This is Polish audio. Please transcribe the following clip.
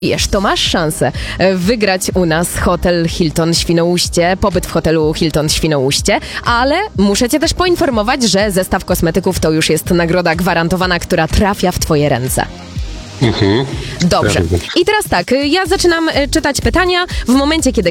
Wiesz, to masz szansę wygrać u nas hotel Hilton Świnoujście, pobyt w hotelu Hilton Świnoujście, ale muszę cię też poinformować, że zestaw kosmetyków to już jest nagroda gwarantowana, która trafia w twoje ręce. Dobrze. I teraz tak, ja zaczynam czytać pytania. W momencie, kiedy